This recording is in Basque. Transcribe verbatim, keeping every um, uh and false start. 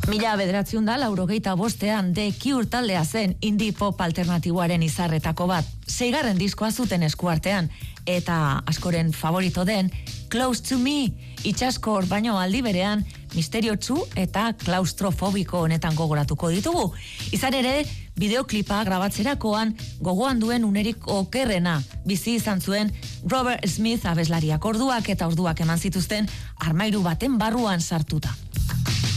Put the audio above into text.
Mila bederatziun da, laurogeita bostean The Cure taldea zen indie pop alternatiboaren izarretako bat. Seigarren diskoa zuten eskuartean, eta askoren favorito den Close to Me, itxaskor baino aldi berean, misteriotsu eta klaustrofobiko honetan gogoratuko ditugu. Izan ere, bideoklipa grabatzerakoan gogoan duen unerik okerrena bizi izan zuen Robert Smith abeslariak orduak eta orduak eman zituzten armairu baten barruan sartuta.